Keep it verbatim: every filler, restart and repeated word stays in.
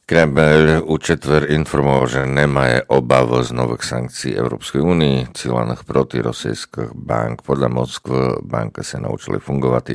Kreml u četver informoval, že nemaje obav z nových sankcií Európskej únii, cílených proti rosijských bank. Podľa Moskvy banky sa naučili fungovať